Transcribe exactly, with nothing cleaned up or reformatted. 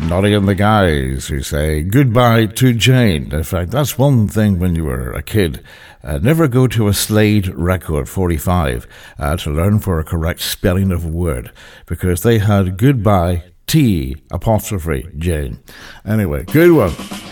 Nottingham the Guys, who say goodbye to Jane. In fact, that's one thing when you were a kid. Uh, never go to a Slade Record forty-five uh, to learn for a correct spelling of a word, because they had goodbye T apostrophe Jane. Anyway, good one.